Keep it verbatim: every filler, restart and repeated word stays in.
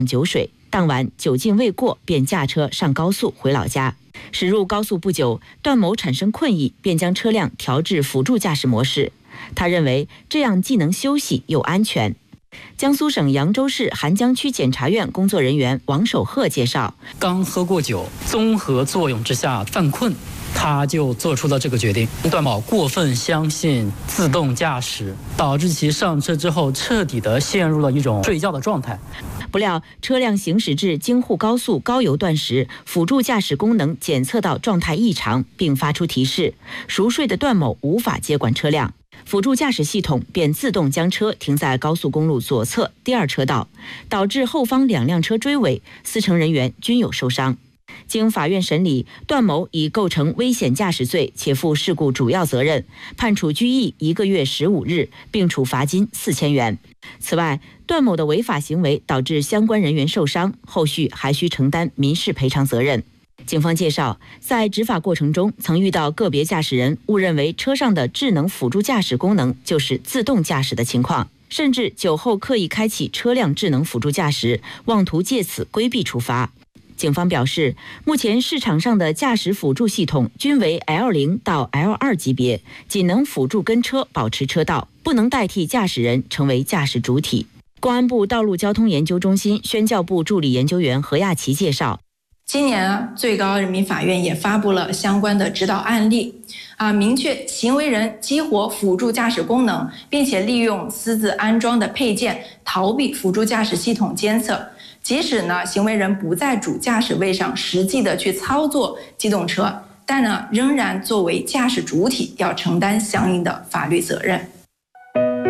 酒水，当晚酒劲未过，便驾车上高速回老家。驶入高速不久，段某产生困意，便将车辆调至辅助驾驶模式。他认为这样既能休息又安全。江苏省扬州市邗江区检察院工作人员王守鹤介绍， 刚喝过酒，综合作用之下犯困，他就做出了这个决定。段某过分相信自动驾驶，导致其上车之后彻底的陷入了一种睡觉的状态。 不料车辆行驶至京沪高速高油段时，辅助驾驶功能检测到状态异常，并发出提示，熟睡的段某无法接管车辆。辅助驾驶系统便自动将车停在高速公路左侧第二车道，导致后方两辆车追尾，四乘人员均有受伤。经法院审理，段某已构成危险驾驶罪，且负事故主要责任，判处拘役一个月十五日，并处罚金四千元。此外，段某的违法行为导致相关人员受伤，后续还需承担民事赔偿责任。警方介绍，在执法过程中，曾遇到个别驾驶人误认为车上的智能辅助驾驶功能就是自动驾驶的情况，甚至酒后刻意开启车辆智能辅助驾驶，妄图借此规避处罚。警方表示，目前市场上的驾驶辅助系统均为 L 零 到 L 二 级别，仅能辅助跟车保持车道，不能代替驾驶人成为驾驶主体。公安部道路交通研究中心宣教部助理研究员何亚琪介绍， 今年啊，最高人民法院也发布了相关的指导案例，啊，明确行为人激活辅助驾驶功能，并且利用私自安装的配件逃避辅助驾驶系统监测。即使呢，行为人不在主驾驶位上实际的去操作机动车，但呢，仍然作为驾驶主体要承担相应的法律责任。